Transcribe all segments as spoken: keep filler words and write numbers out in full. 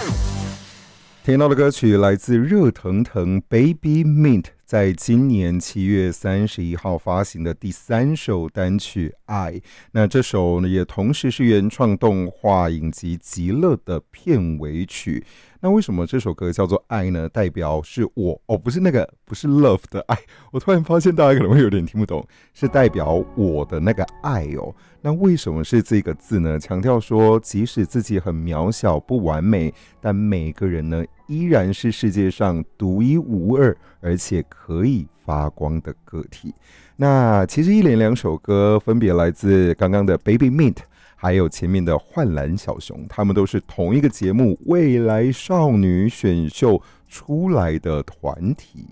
听到的歌曲来自热腾腾 Baby Mint 在今年七月三十一号发行的第三首单曲《爱》，那这首呢也同时是原创动画影集《极乐》的片尾曲。那为什么这首歌叫做爱呢？代表是我哦，不是那个不是 love 的爱。我突然发现大家可能会有点听不懂，是代表我的那个爱哦。那为什么是这个字呢？强调说，即使自己很渺小不完美，但每个人呢依然是世界上独一无二，而且可以发光的个体。那其实一连两首歌分别来自刚刚的 Baby Mint，还有前面的幻蓝小熊，他们都是同一个节目未来少女选秀出来的团体。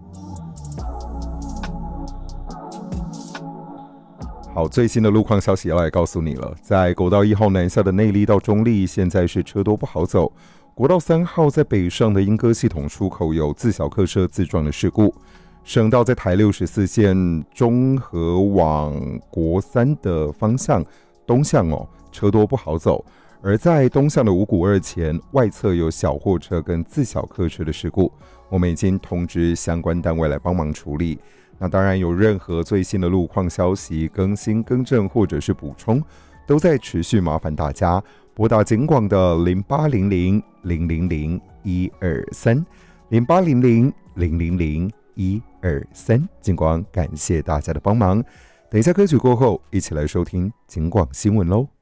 好，最新的路况消息要来告诉你了，在国道一号南下的内坜到中坜，现在是车多不好走。国道三号在北上的莺歌系统出口有自小客车自撞的事故。省道在台六十四线中和往国三的方向东向哦，车多不好走。而在东向的五股二前外侧有小货车跟自小客车的事故，我们已经通知相关单位来帮忙处理。那当然有任何最新的路况消息更新更正或者是补充，都在持续麻烦大家拨打警广的零八零零零零零一二三零八零零零零零一二三，警广感谢大家的帮忙。等一下歌曲过后，一起来收听警广新闻喽。